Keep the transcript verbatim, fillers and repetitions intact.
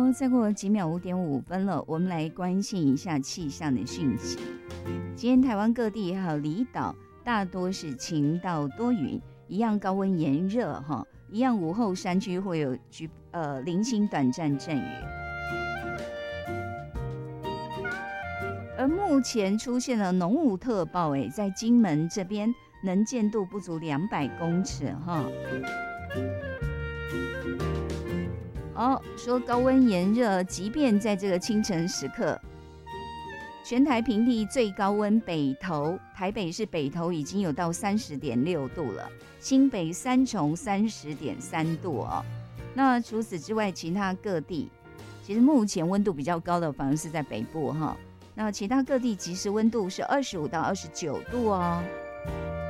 好，再过几秒五点五分了，我们来关心一下气象的讯息。今天台湾各地还有离岛大多是晴到多云，一样高温炎热哈，一样午后山区会有局呃零星短暂阵雨。而目前出现了浓雾特报，哎，在金门这边能见度不足两百公尺哈。哦，说高温炎热，即便在这个清晨时刻，全台平地最高温北投，台北市北投已经有到三十点六度了，新北三重三十点三度哦。那除此之外，其他各地其实目前温度比较高的反而是在北部哈。那其他各地即时温度是二十五到二十九度哦。